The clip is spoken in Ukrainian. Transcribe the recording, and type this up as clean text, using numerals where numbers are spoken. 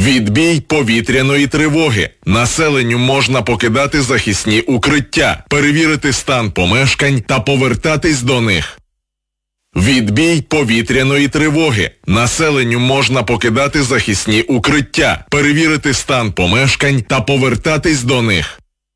Відбій повітряної тривоги. Населенню можна покидати захисні укриття, перевірити стан помешкань та повертатись до них. Відбій повітряної тривоги. Населенню можна покидати захисні укриття, перевірити стан помешкань та повертатись до них.